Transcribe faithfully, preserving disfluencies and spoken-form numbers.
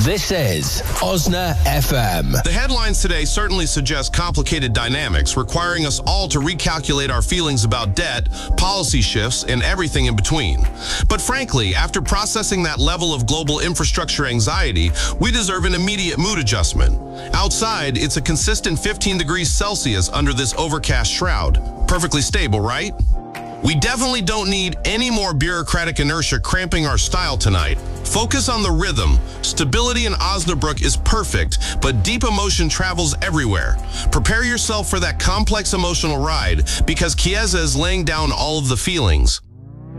This is Osna F M. The headlines today certainly suggest complicated dynamics, requiring us all to recalculate our feelings about debt, policy shifts, and everything in between. But frankly, after processing that level of global infrastructure anxiety, we deserve an immediate mood adjustment. Outside, it's a consistent fifteen degrees Celsius under this overcast shroud. Perfectly stable, right? We definitely don't need any more bureaucratic inertia cramping our style tonight. Focus on the rhythm. Stability in Osnabrück is perfect, but deep emotion travels everywhere. Prepare yourself for that complex emotional ride because Chiesa is laying down all of the feelings.